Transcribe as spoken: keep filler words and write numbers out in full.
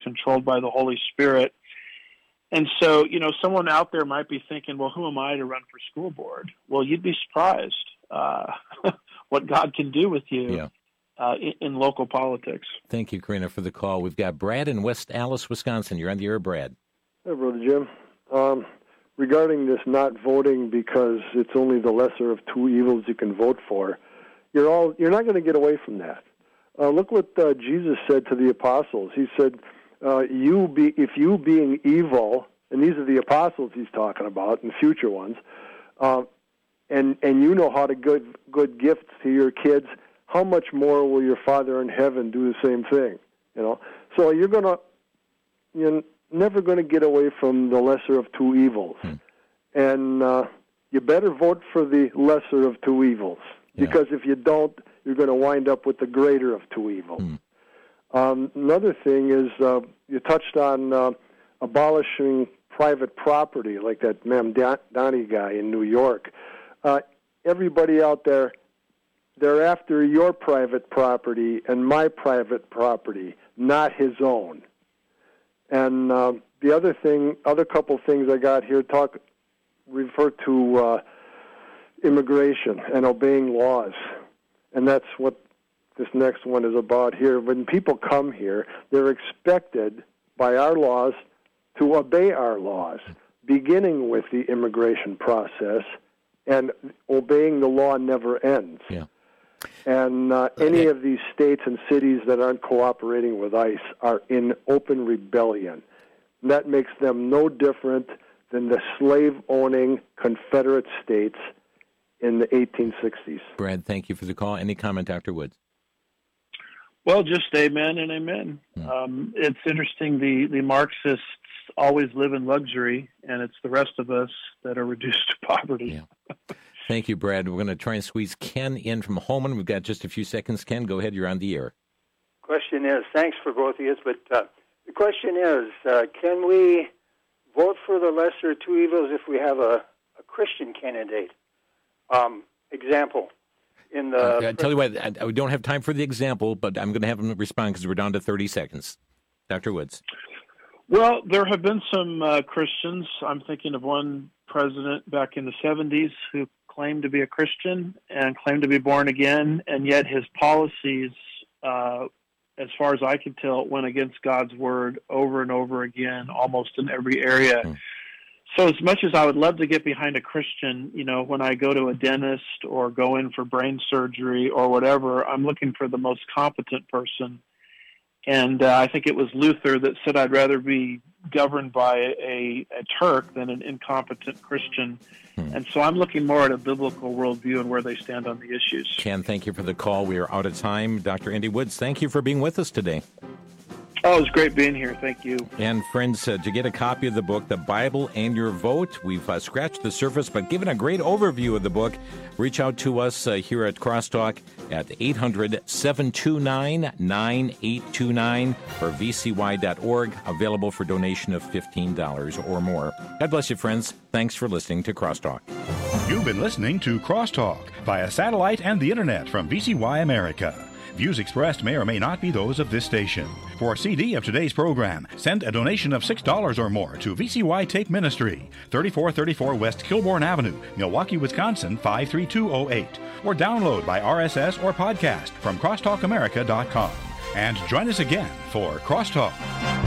controlled by the Holy Spirit. And so, you know, someone out there might be thinking, well, who am I to run for school board? Well, you'd be surprised uh, what God can do with you Yeah. uh, in, in local politics. Thank you, Karina, for the call. We've got Brad in West Allis, Wisconsin. You're on the air, Brad. Hey, Brother Jim. Um, regarding this not voting because it's only the lesser of two evils you can vote for, you're all you're not going to get away from that. Uh, look what uh, Jesus said to the apostles. He said, uh, "You be if you being evil," and these are the apostles he's talking about, and future ones, uh, and and you know how to give good gifts to your kids. How much more will your Father in heaven do the same thing? You know, so you're gonna you're never going to get away from the lesser of two evils, hmm. and uh, you better vote for the lesser of two evils, yeah. because if you don't, you're going to wind up with the greater of two evils. Hmm. Um, another thing is uh, you touched on uh, abolishing private property, like that Ma'am Donnie guy in New York. Uh, everybody out there, they're after your private property and my private property, not his own. And uh, the other thing, other couple things I got here, talk refer to uh, immigration and obeying laws, and that's what this next one is about here. When people come here, they're expected by our laws to obey our laws, beginning with the immigration process, and obeying the law never ends. Yeah. And uh, any of these states and cities that aren't cooperating with ICE are in open rebellion. And that makes them no different than the slave-owning Confederate states in the eighteen sixties. Brad, thank you for the call. Any comment, Doctor Woods? Well, just amen and amen. Hmm. Um, it's interesting, the, the Marxists always live in luxury, and it's the rest of us that are reduced to poverty. Yeah. Thank you, Brad. We're going to try and squeeze Ken in from Holman. We've got just a few seconds. Ken, go ahead. You're on the air. Question is, thanks for both of you, but uh, the question is, uh, can we vote for the lesser of two evils if we have a, a Christian candidate? Um, example, in the... Uh, I tell you what, I, I don't have time for the example, but I'm going to have him respond because we're down to thirty seconds. Doctor Woods. Well, there have been some uh, Christians. I'm thinking of one president back in the seventies who claimed to be a Christian and claimed to be born again, and yet his policies, uh, as far as I can tell, went against God's word over and over again, almost in every area. Mm. So as much as I would love to get behind a Christian, you know, when I go to a dentist or go in for brain surgery or whatever, I'm looking for the most competent person. And uh, I think it was Luther that said, I'd rather be governed by a, a Turk than an incompetent Christian. Hmm. And so I'm looking more at a biblical worldview and where they stand on the issues. Ken, thank you for the call. We are out of time. Doctor Andy Woods, thank you for being with us today. Oh, it was great being here. Thank you. And friends, uh, to get a copy of the book, The Bible and Your Vote, we've uh, scratched the surface, but given a great overview of the book, reach out to us uh, here at Crosstalk at eight hundred, seven two nine, nine eight two nine or v c y dot org, available for donation of fifteen dollars or more. God bless you, friends. Thanks for listening to Crosstalk. You've been listening to Crosstalk via satellite and the internet from V C Y America. Views expressed may or may not be those of this station. For a C D of today's program, send a donation of six dollars or more to V C Y Take Ministry, thirty-four thirty-four West Kilbourne Avenue, Milwaukee, Wisconsin, five three two oh eight. Or download by R S S or podcast from crosstalk america dot com. And join us again for Crosstalk.